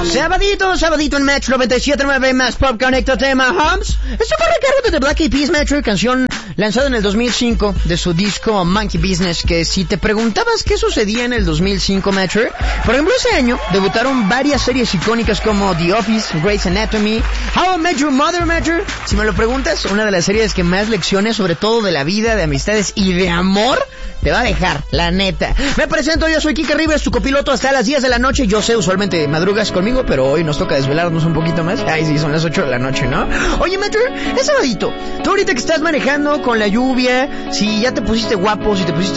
Sabadito en Metro 97.9 más Pop Connector tema Hums. Esto corre a cargo de The Black Eyed Peas, Metro, canción lanzada en el 2005 de su disco Monkey Business, que si te preguntabas qué sucedía en el 2005, Metro, por ejemplo, ese año debutaron varias series icónicas como The Office, Grey's Anatomy, How I Met Your Mother, Metro. Si me lo preguntas, una de las series que más lecciones, sobre todo de la vida, de amistades y de amor, te va a dejar, la neta. Me presento, yo soy Kike Rivers, tu copiloto hasta las 10 de la noche. Yo sé, usualmente madrugas conmigo, pero hoy nos toca desvelarnos un poquito más. Ay, sí, son las 8 de la noche, ¿no? Oye, Metro, es sabadito. Tú ahorita que estás manejando con la lluvia, si ya te pusiste guapo, si te pusiste